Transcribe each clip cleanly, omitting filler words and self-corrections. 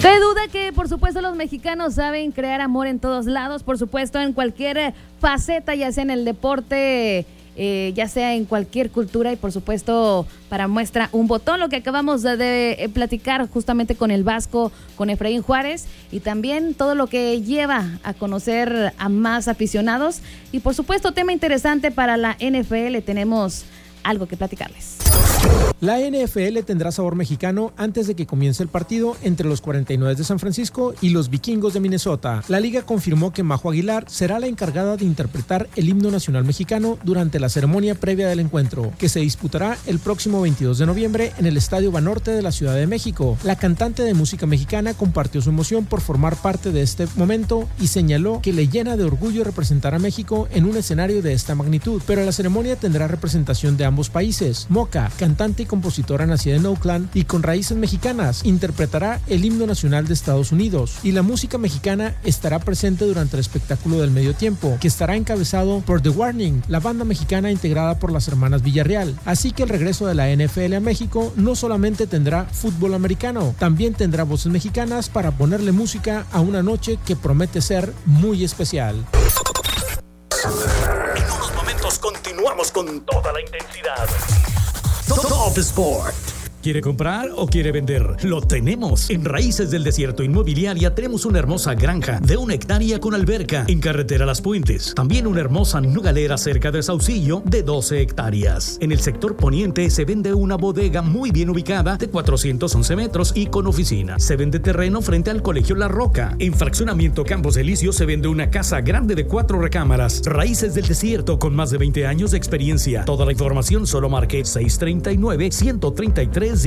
cabe duda que, por supuesto, los mexicanos saben crear amor en todos lados, por supuesto, en cualquier faceta, ya sea en el deporte, ya sea en cualquier cultura, y por supuesto para muestra un botón, lo que acabamos de platicar justamente con el Vasco, con Efraín Juárez, y también todo lo que lleva a conocer a más aficionados, y por supuesto tema interesante para la NFL, tenemos algo que platicarles. La NFL tendrá sabor mexicano antes de que comience el partido entre los 49 de San Francisco y los Vikingos de Minnesota. La liga confirmó que Majo Aguilar será la encargada de interpretar el himno nacional mexicano durante la ceremonia previa del encuentro, que se disputará el próximo 22 de noviembre en el Estadio Banorte de la Ciudad de México. La cantante de música mexicana compartió su emoción por formar parte de este momento y señaló que le llena de orgullo representar a México en un escenario de esta magnitud, pero la ceremonia tendrá representación de ambos países. Moca, cantante y compositora nacida en Oakland y con raíces mexicanas, interpretará el himno nacional de Estados Unidos, y la música mexicana estará presente durante el espectáculo del medio tiempo, que estará encabezado por The Warning, la banda mexicana integrada por las hermanas Villarreal. Así que el regreso de la NFL a México no solamente tendrá fútbol americano, también tendrá voces mexicanas para ponerle música a una noche que promete ser muy especial. En unos momentos continuamos con toda la intensidad. Top Sport. ¿Quiere comprar o quiere vender? Lo tenemos. En Raíces del Desierto Inmobiliaria tenemos una hermosa granja de 1 hectárea con alberca en carretera Las Puentes. También una hermosa nogalera cerca de Saucillo de 12 hectáreas. En el sector poniente se vende una bodega muy bien ubicada de 411 metros y con oficina. Se vende terreno frente al Colegio La Roca. En Fraccionamiento Campos Elíseos se vende una casa grande de 4 recámaras. Raíces del Desierto con más de 20 años de experiencia. Toda la información solo marque 639-133-1818.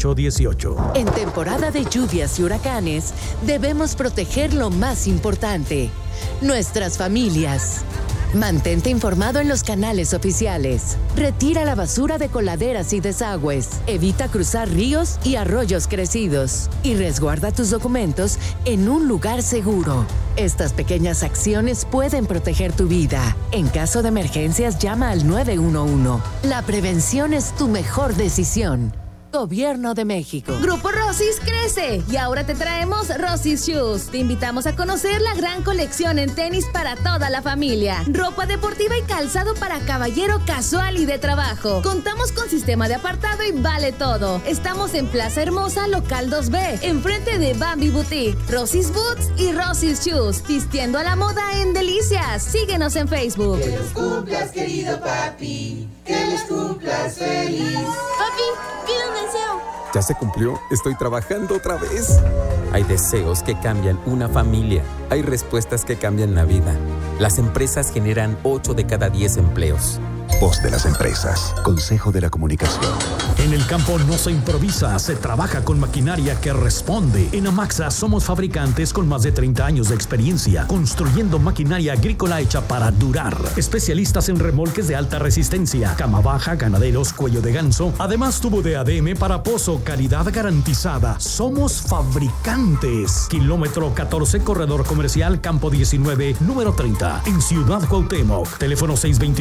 En temporada de lluvias y huracanes, debemos proteger lo más importante: nuestras familias. Mantente informado en los canales oficiales. Retira la basura de coladeras y desagües. Evita cruzar ríos y arroyos crecidos. Y resguarda tus documentos en un lugar seguro. Estas pequeñas acciones pueden proteger tu vida. En caso de emergencias, llama al 911. La prevención es tu mejor decisión. Gobierno de México. Grupo Rosys crece y ahora te traemos Rosys Shoes. Te invitamos a conocer la gran colección en tenis para toda la familia, ropa deportiva y calzado para caballero casual y de trabajo. Contamos con sistema de apartado y vale todo. Estamos en Plaza Hermosa, local 2B, enfrente de Bambi Boutique, Rosys Boots y Rosys Shoes, vistiendo a la moda en Delicias. Síguenos en Facebook. Que los cumplas, querido papi, que los cumplas feliz. Papi, pide un deseo. ¿Ya se cumplió? Estoy trabajando otra vez. Hay deseos que cambian una familia. Hay respuestas que cambian la vida. Las empresas generan 8 de cada 10 empleos. Voz de las empresas. Consejo de la Comunicación. En el campo no se improvisa, se trabaja con maquinaria que responde. En Amaxa somos fabricantes con más de 30 años de experiencia, construyendo maquinaria agrícola hecha para durar. Especialistas en remolques de alta resistencia, cama baja, ganaderos, cuello de ganso. Además, tubo de ADM para pozo, calidad garantizada. Somos fabricantes. Kilómetro 14, corredor comercial, campo 19, número 30, en Ciudad Cuauhtémoc. Teléfono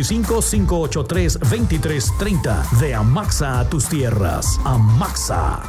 625-583-2330. De Amaxa a tus tierras. Amaxa.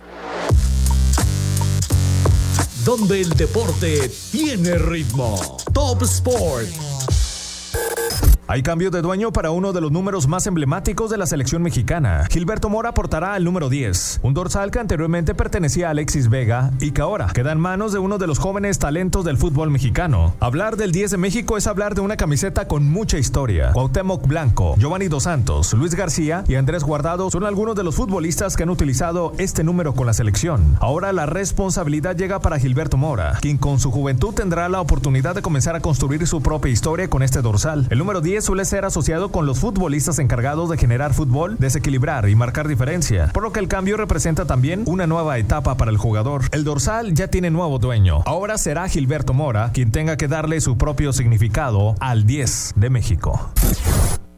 Donde el deporte tiene ritmo. Top Sport. Hay cambio de dueño para uno de los números más emblemáticos de la selección mexicana. Gilberto Mora portará el número 10, un dorsal que anteriormente pertenecía a Alexis Vega y que ahora queda en manos de uno de los jóvenes talentos del fútbol mexicano. Hablar del 10 de México es hablar de una camiseta con mucha historia. Cuauhtémoc Blanco, Giovanni Dos Santos, Luis García y Andrés Guardado son algunos de los futbolistas que han utilizado este número con la selección. Ahora la responsabilidad llega para Gilberto Mora, quien con su juventud tendrá la oportunidad de comenzar a construir su propia historia con este dorsal. El número 10 suele ser asociado con los futbolistas encargados de generar fútbol, desequilibrar y marcar diferencia, por lo que el cambio representa también una nueva etapa para el jugador. El dorsal ya tiene nuevo dueño. Ahora será Gilberto Mora quien tenga que darle su propio significado al 10 de México.